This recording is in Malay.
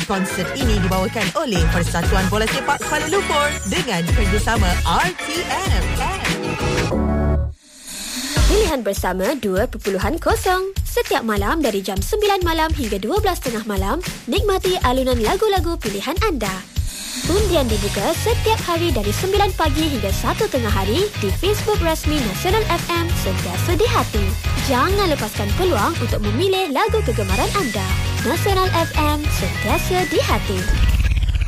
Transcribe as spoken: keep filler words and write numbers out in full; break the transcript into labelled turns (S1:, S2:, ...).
S1: Konsert ini dibawakan oleh Persatuan Bola Sepak Kuala Lumpur dengan kerjasama R T M.
S2: Pilihan bersama dua titik kosong. Setiap malam dari jam sembilan malam hingga dua belas tiga puluh malam, nikmati alunan lagu-lagu pilihan anda. Undian dibuka setiap hari dari sembilan pagi hingga satu tengah hari di Facebook rasmi Nasional F M, sentiasa di hati. Jangan lepaskan peluang untuk memilih lagu kegemaran anda. Nasional F M, sentiasa di hati.